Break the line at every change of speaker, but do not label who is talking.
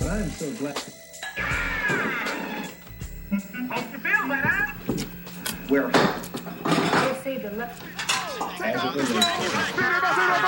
But I am so glad.
Hope you feel better.
Where?
They say the left.
As it relates to